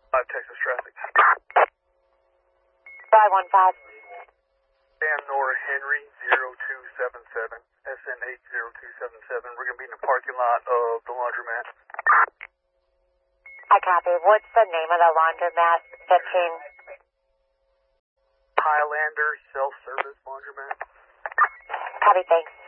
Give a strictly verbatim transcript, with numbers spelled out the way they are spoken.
five Texas traffic. five one five. Sam Nora Henry, zero two seven seven, S N eight zero two seven seven. We're going to be in the parking lot of the laundromat. I copy. What's the name of the laundromat? fifteen. Highlander Self-Service Laundromat. Copy, thanks.